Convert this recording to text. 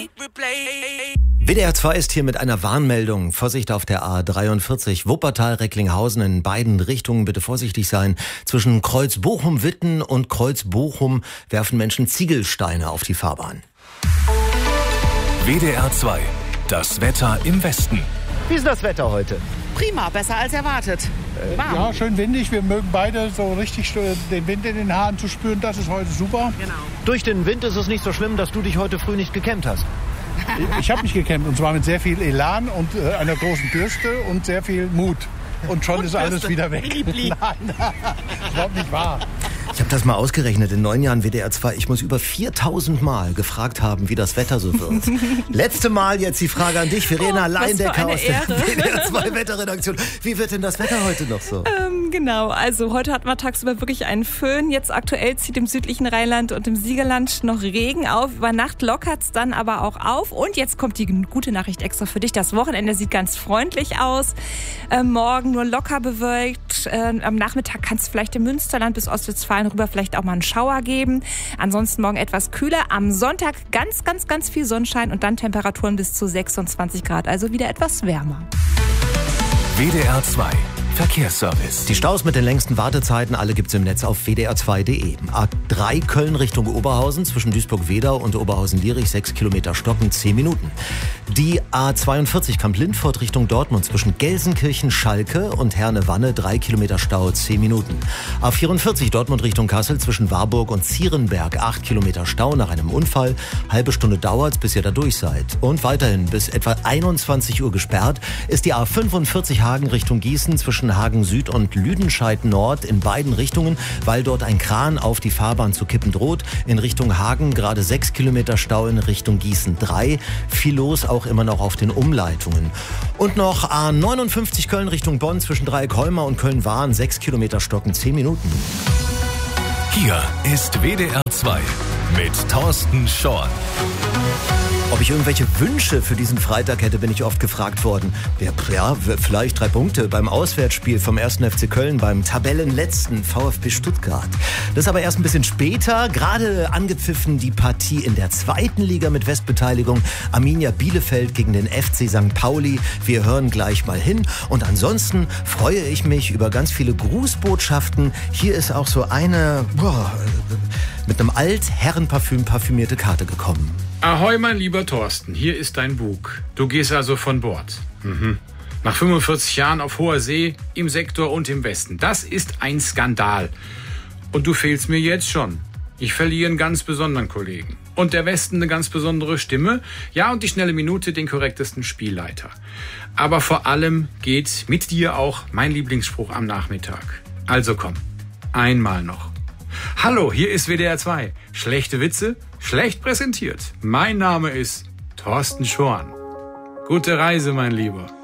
WDR 2 ist hier mit einer Warnmeldung. Vorsicht auf der A43 Wuppertal-Recklinghausen in beiden Richtungen. Bitte vorsichtig sein. Zwischen Kreuz Bochum-Witten und Kreuz Bochum werfen Menschen Ziegelsteine auf die Fahrbahn. WDR 2. Das Wetter im Westen. Wie ist das Wetter heute? Prima, besser als erwartet. Warm. Ja, schön windig. Wir mögen beide so richtig den Wind in den Haaren zu spüren. Das ist heute super. Genau. Durch den Wind ist es nicht so schlimm, dass du dich heute früh nicht gekämmt hast. Ich habe mich gekämmt und zwar mit sehr viel Elan und einer großen Bürste und sehr viel Mut. Und schon ist alles wieder weg. Nein, das ist überhaupt nicht wahr. Ich habe das mal ausgerechnet, in 9 Jahren WDR 2. Ich muss über 4000 Mal gefragt haben, wie das Wetter so wird. Letzte Mal jetzt die Frage an dich, Verena Leindecker aus der WDR 2 Wetterredaktion. Wie wird denn das Wetter heute noch so? Genau, also heute hatten wir tagsüber wirklich einen Föhn. Jetzt aktuell zieht im südlichen Rheinland und im Siegerland noch Regen auf. Über Nacht lockert es dann aber auch auf. Und jetzt kommt die gute Nachricht extra für dich. Das Wochenende sieht ganz freundlich aus. Morgen nur locker bewölkt. Am Nachmittag kann es vielleicht im Münsterland bis Ostwestfalen rüber vielleicht auch mal einen Schauer geben. Ansonsten morgen etwas kühler. Am Sonntag ganz viel Sonnenschein und dann Temperaturen bis zu 26 Grad. Also wieder etwas wärmer. WDR 2. Verkehrsservice. Die Staus mit den längsten Wartezeiten, alle gibt's im Netz auf wdr2.de. A3 Köln Richtung Oberhausen zwischen Duisburg-Wedau und Oberhausen-Lierich 6 Kilometer Stocken, 10 Minuten. Die A42 Kamp-Lindfort Richtung Dortmund zwischen Gelsenkirchen-Schalke und Herne-Wanne 3 Kilometer Stau, 10 Minuten. A44 Dortmund Richtung Kassel zwischen Warburg und Zierenberg 8 Kilometer Stau nach einem Unfall. Halbe Stunde dauert's, bis ihr da durch seid. Und weiterhin bis etwa 21 Uhr gesperrt ist die A45 Hagen Richtung Gießen zwischen Hagen Süd und Lüdenscheid Nord in beiden Richtungen, weil dort ein Kran auf die Fahrbahn zu kippen droht. In Richtung Hagen gerade 6 Kilometer Stau, in Richtung Gießen 3. Viel los auch immer noch auf den Umleitungen. Und noch A59 Köln Richtung Bonn zwischen Dreieck-Holmer und Köln-Wahn 6 Kilometer Stocken, 10 Minuten. Hier ist WDR 2 mit Thorsten Schorn. Ob ich irgendwelche Wünsche für diesen Freitag hätte, bin ich oft gefragt worden. Ja, vielleicht 3 Punkte beim Auswärtsspiel vom 1. FC Köln beim Tabellenletzten VfB Stuttgart. Das ist aber erst ein bisschen später. Gerade angepfiffen die Partie in der 2. Liga mit Westbeteiligung. Arminia Bielefeld gegen den FC St. Pauli. Wir hören gleich mal hin. Und ansonsten freue ich mich über ganz viele Grußbotschaften. Hier ist auch so eine mit einem Altherrenparfüm parfümierte Karte gekommen. Ahoi, mein lieber Thorsten, hier ist dein Bug. Du gehst also von Bord. Nach 45 Jahren auf hoher See, im Sektor und im Westen. Das ist ein Skandal. Und du fehlst mir jetzt schon. Ich verliere einen ganz besonderen Kollegen. Und der Westen eine ganz besondere Stimme. Ja, und die schnelle Minute den korrektesten Spielleiter. Aber vor allem geht mit dir auch mein Lieblingsspruch am Nachmittag. Also komm, einmal noch. Hallo, hier ist WDR 2. Schlechte Witze, schlecht präsentiert. Mein Name ist Thorsten Schorn. Gute Reise, mein Lieber.